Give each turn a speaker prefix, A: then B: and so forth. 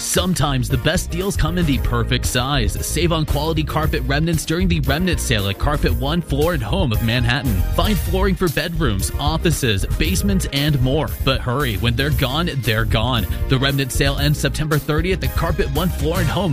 A: Sometimes the best deals come in the perfect size. Save on quality carpet remnants during the remnant sale at Carpet One Floor and Home of Manhattan. Find flooring for bedrooms, offices, basements, and more. But hurry, when they're gone, they're gone. The remnant sale ends September 30th at Carpet One Floor and Home